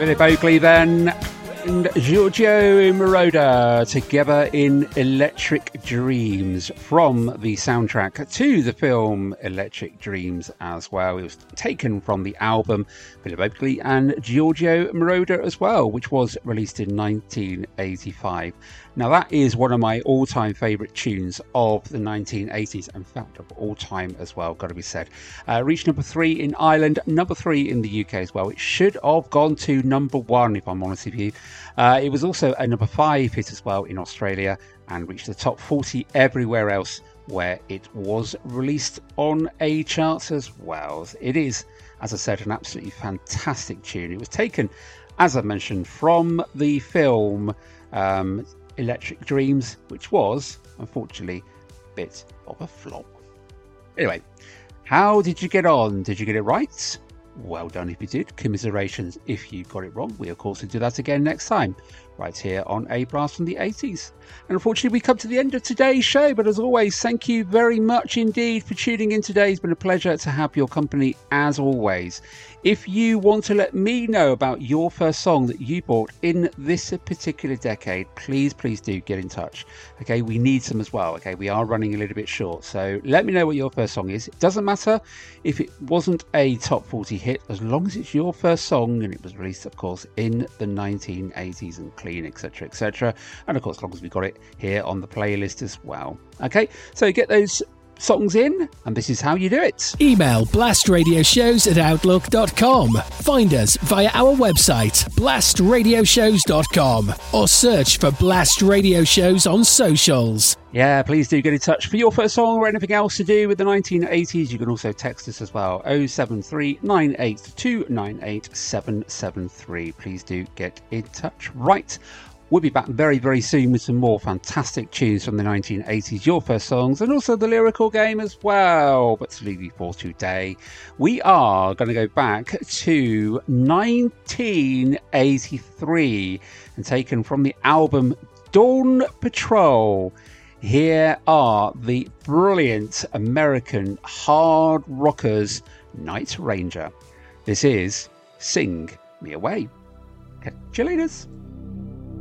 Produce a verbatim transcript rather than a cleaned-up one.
Billy Oakley then, and Giorgio Moroder together in Electric Dreams from the soundtrack to the film Electric Dreams as well. It was taken from the album Billy Oakley and Giorgio Moroder as well, which was released in nineteen eighty-five. Now that is one of my all-time favourite tunes of the nineteen eighties, in fact of all time as well, got to be said. Uh, reached number three in Ireland, number three in the U K as well. It should have gone to number one if I'm honest with you. Uh, it was also a number five hit as well in Australia and reached the top forty everywhere else where it was released on a chart as well. It is, as I said, an absolutely fantastic tune. It was taken, as I mentioned, from the film um, Electric Dreams, which was, unfortunately, a bit of a flop. Anyway, how did you get on? Did you get it right? Well done if you did. Commiserations if you got it wrong. We, of course, will do that again next time, right here on A Blast from the eighties. And unfortunately, we come to the end of today's show. But as always, thank you very much indeed for tuning in today. It's been a pleasure to have your company as always. If you want to let me know about your first song that you bought in this particular decade, please, please do get in touch. Okay, we need some as well. Okay, we are running a little bit short. So let me know what your first song is. It doesn't matter if it wasn't a top forty hit, as long as it's your first song and it was released, of course, in the nineteen eighties and clean, et cetera, et cetera. And of course, as long as we got it here on the playlist as well. Okay, so get those songs in, and this is how you do it. Email blastradioshows at outlook dot com. Find us via our website, blast radio shows dot com, or search for Blast Radio Shows on socials. Yeah, please do get in touch for your first song or anything else to do with the nineteen eighties. You can also text us as well, oh seven three nine eight two nine eight seven seven three. Please do get in touch. Right. We'll be back very, very soon with some more fantastic tunes from the nineteen eighties, your first songs, and also the lyrical game as well. But to leave you for today, we are going to go back to nineteen eighty-three and taken from the album Dawn Patrol. Here are the brilliant American hard rockers Night Ranger. This is Sing Me Away. Catch you later.